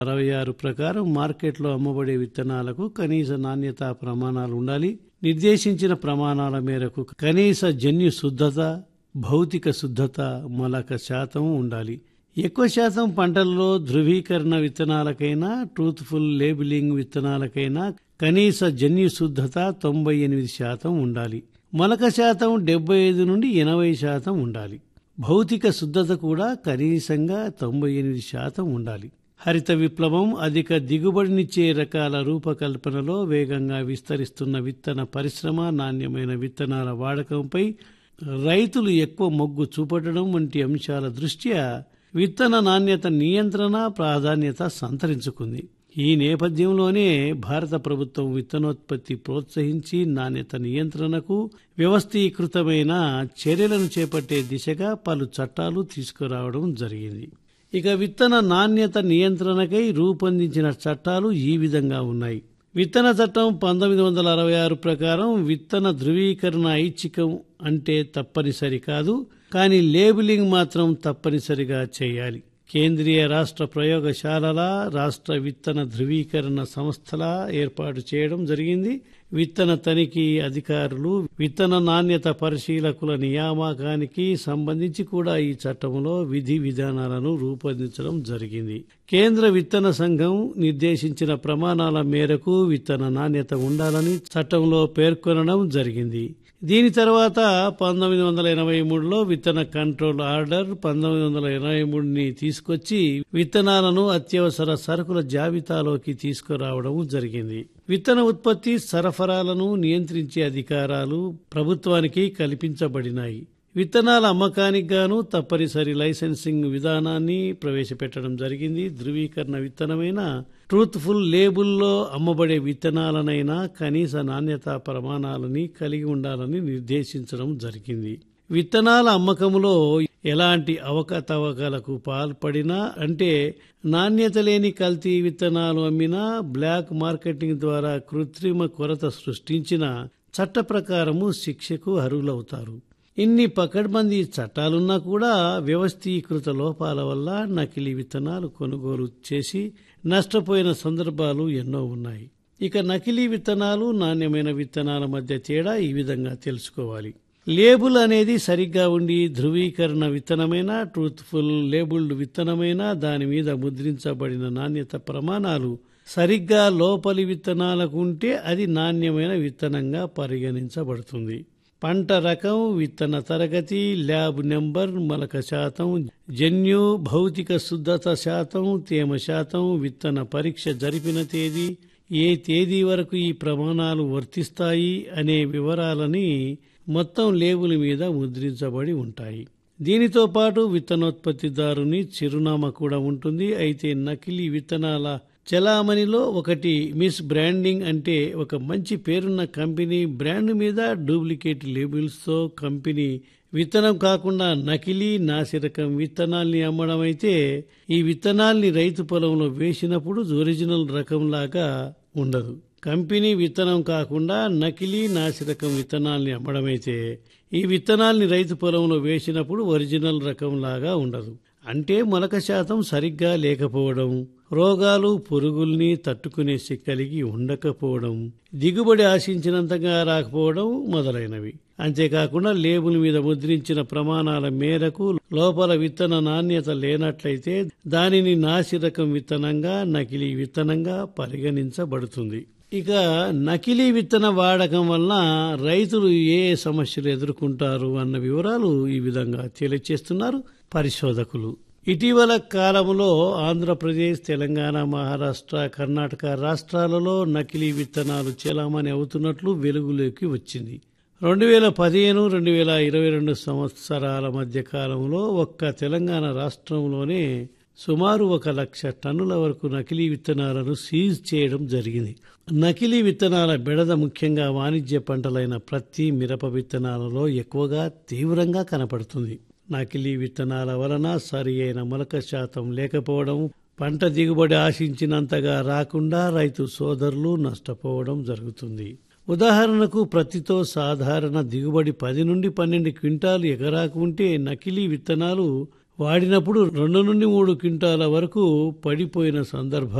66 ప్రకారం మార్కెట్లో అమ్మబడే విత్తనాలకు కనీస నాణ్యతా ప్రమాణాలు ఉండాలి. నిర్దేశించిన ప్రమాణాల మేరకు కనీస జన్యు శుద్ధత, భౌతిక శుద్ధత, మొలక శాతం ఉండాలి. ఎక్కువ శాతం పంటల్లో ధృవీకరణ విత్తనాలకైనా, ట్రూత్ఫుల్ లేబులింగ్ విత్తనాలకైనా కనీస జన్యు శుద్ధత 98% ఉండాలి. మొలక శాతం 75 నుండి 80% ఉండాలి. భౌతిక శుద్ధత కూడా కనీసంగా 98% ఉండాలి. హరిత విప్లవం అధిక దిగుబడినిచ్చే రకాల రూపకల్పనలో వేగంగా విస్తరిస్తున్న విత్తన పరిశ్రమ, నాణ్యమైన విత్తనాల వాడకంపై రైతులు ఎక్కువ మొగ్గు చూపటం వంటి అంశాల దృష్ట్యా విత్తన నాణ్యత నియంత్రణ ప్రాధాన్యత సంతరించుకుంది. ఈ నేపథ్యంలోనే భారత ప్రభుత్వం విత్తనోత్పత్తి ప్రోత్సహించి నాణ్యత నియంత్రణకు వ్యవస్థీకృతమైన చర్యలను చేపట్టే దిశగా పలు చట్టాలు తీసుకురావడం జరిగింది. ఇక విత్తన నాణ్యత నియంత్రణకై రూపొందించిన చట్టాలు ఈ విధంగా ఉన్నాయి. విత్తన చట్టం 1966 ప్రకారం విత్తన ధృవీకరణ ఐచ్ఛికం అంటే తప్పనిసరి కాదు, కానీ లేబులింగ్ మాత్రం తప్పనిసరిగా చేయాలి. కేంద్రీయ రాష్ట్ర ప్రయోగశాలల, రాష్ట్ర విత్తన ధృవీకరణ సంస్థల ఏర్పాటు చేయడం జరిగింది. విత్తన తనిఖీ అధికారులు, విత్తన నాణ్యత పరిశీలకుల నియామకానికి సంబంధించి కూడా ఈ చట్టంలో విధి విధానాలను రూపొందించడం జరిగింది. కేంద్ర విత్తన సంఘం నిర్దేశించిన ప్రమాణాల మేరకు విత్తన నాణ్యత ఉండాలని చట్టంలో పేర్కొనడం జరిగింది. దీని తర్వాత 1983లో విత్తన కంట్రోల్ ఆర్డర్ 1983ని తీసుకొచ్చి విత్తనాలను అత్యవసర సరుకుల జాబితాలోకి తీసుకురావడం జరిగింది. విత్తన ఉత్పత్తి సరఫరాలను నియంత్రించే అధికారాలు ప్రభుత్వానికి కల్పించబడినాయి. విత్తనాల అమ్మకానికి గాను తప్పనిసరి లైసెన్సింగ్ విధానాన్ని ప్రవేశపెట్టడం జరిగింది. ధృవీకరణ విత్తనమైన ట్రూత్ఫుల్ లేబుల్లో అమ్మబడే విత్తనాలనైనా కనీస నాణ్యతా ప్రమాణాలని కలిగి ఉండాలని నిర్దేశించడం జరిగింది. విత్తనాల అమ్మకంలో ఎలాంటి అవకతవకలకు పాల్పడినా, అంటే నాణ్యత లేని కల్తీ విత్తనాలు అమ్మినా, బ్లాక్ మార్కెటింగ్ ద్వారా కృత్రిమ కొరత సృష్టించిన చట్ట ప్రకారము శిక్షకు అర్హులవుతారు. ఇన్ని పకడ్బందీ చట్టాలున్నా కూడా వ్యవస్థీకృత లోపాల వల్ల నకిలీ విత్తనాలు కొనుగోలు చేసి నష్టపోయిన సందర్భాలు ఎన్నో ఉన్నాయి. ఇక నకిలీ విత్తనాలు, నాణ్యమైన విత్తనాల మధ్య తేడా ఈ విధంగా తెలుసుకోవాలి. లేబుల్ అనేది సరిగ్గా ఉండి ధృవీకరణ విత్తనమైన, ట్రూత్ఫుల్ లేబుల్డ్ విత్తనమైన, దాని మీద ముద్రించబడిన నాణ్యత ప్రమాణాలు సరిగ్గా లోపలి విత్తనాలకు ఉంటే అది నాణ్యమైన విత్తనంగా పరిగణించబడుతుంది. పంట రకం, విత్తన తరగతి, ల్యాబ్ నెంబర్, మొలక శాతం, జన్యు భౌతిక శుద్ధత శాతం, తేమ శాతం, విత్తన పరీక్ష జరిపిన తేదీ, ఏ తేదీ వరకు ఈ ప్రమాణాలు వర్తిస్తాయి అనే వివరాలని మొత్తం లేబుల్ మీద ముద్రించబడి ఉంటాయి. దీనితో పాటు విత్తనోత్పత్తిదారుని చిరునామా కూడా ఉంటుంది. అయితే నకిలీ విత్తనాల చలామణిలో ఒకటి మిస్ బ్రాండింగ్, అంటే ఒక మంచి పేరున్న కంపెనీ బ్రాండ్ మీద డూప్లికేట్ లేబుల్స్తో కంపెనీ విత్తనం కాకుండా నకిలీ నాసిరకం విత్తనాల్ని అమ్మడం. అయితే ఈ విత్తనాల్ని రైతు పొలంలో వేసినప్పుడు ఒరిజినల్ రకంలాగా ఉండదు. కంపెనీ విత్తనం కాకుండా నకిలీ నాసిరకం విత్తనాల్ని అమ్మడమైతే ఈ విత్తనాల్ని రైతు పొలంలో వేసినప్పుడు ఒరిజినల్ రకంలాగా ఉండదు. అంటే మొలక శాతం సరిగ్గా లేకపోవడం, రోగాలు పురుగుల్ని తట్టుకునే శక్తి కలిగి ఉండకపోవడం, దిగుబడి ఆశించినంతగా రాకపోవడం మొదలైనవి. అంతేకాకుండా లేబుల్ మీద ముద్రించిన ప్రమాణాల మేరకు లోపల విత్తన నాణ్యత లేనట్లయితే దానిని నాసిరకం విత్తనంగా, నకిలీ విత్తనంగా పరిగణించబడుతుంది. ఇక నకిలీ విత్తన వాడకం వలన రైతులు ఏ సమస్యలు ఎదుర్కొంటారు అన్న వివరాలు ఈ విధంగా తెలియజేస్తున్నారు పరిశోధకులు. ఇటీవల కాలంలో ఆంధ్రప్రదేశ్, తెలంగాణ, మహారాష్ట్ర, కర్ణాటక రాష్ట్రాలలో నకిలీ విత్తనాలు చెలామణి అవుతున్నట్లు వెలుగులోకి వచ్చింది. 2015-2022 సంవత్సరాల మధ్య కాలంలో ఒక్క తెలంగాణ రాష్ట్రంలోనే సుమారు 1 లక్ష టన్నుల వరకు నకిలీ విత్తనాలను సీజ్ చేయడం జరిగింది. నకిలీ విత్తనాల బెడద ముఖ్యంగా వాణిజ్య పంటలైన ప్రత్తి, మిరప విత్తనాలలో ఎక్కువగా తీవ్రంగా కనపడుతుంది. నకిలీ విత్తనాల వలన సరి అయిన మొలక శాతం లేకపోవడం, పంట దిగుబడి ఆశించినంతగా రాకుండా రైతు సోదరులు నష్టపోవడం జరుగుతుంది. ఉదాహరణకు ప్రత్తితో సాధారణ దిగుబడి 10 నుండి 12 క్వింటాలు ఎకరాకు ఉంటే నకిలీ విత్తనాలు వాడినప్పుడు 2 నుండి 3 క్వింటాల వరకు పడిపోయిన సందర్భాలు